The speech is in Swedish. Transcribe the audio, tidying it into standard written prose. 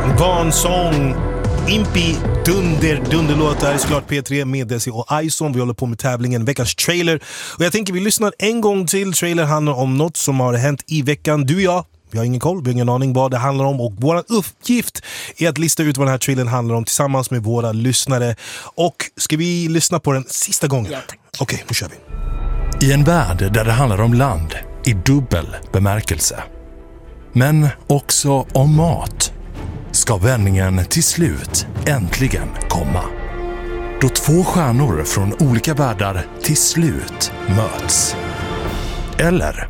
Van Song, Impi, dunderlåt. Det här är såklart P3 med Desi och Ison. Vi håller på med tävlingen Veckans trailer. Och jag tänker vi lyssnar en gång till. Trailer handlar om något som har hänt i veckan. Du och jag, vi har ingen koll, vi har ingen aning vad det handlar om. Och vår uppgift är att lista ut vad den här trailern handlar om tillsammans med våra lyssnare. Och ska vi lyssna på den sista gången? Ja, tack. Okej, nu kör vi. I en värld där det handlar om land i dubbel bemärkelse, men också om mat, ska vändningen till slut äntligen komma. Då två stjärnor från olika världar till slut möts. Eller